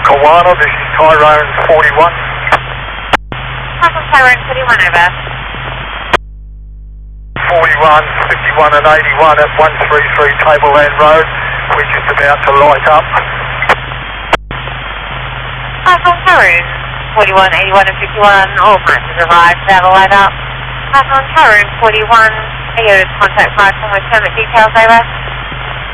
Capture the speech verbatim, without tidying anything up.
Kiwana, this is Tyrone forty-one. Papa Tyrone forty-one, over. forty-one, fifty-one and eighty-one at one three three Tableland Road. We're just about to light up. Papa Tyrone forty-one, eighty-one and fifty-one, all flights have arrived, about to light up. Papa Tyrone forty-one, A O contact flight from with permit details, over.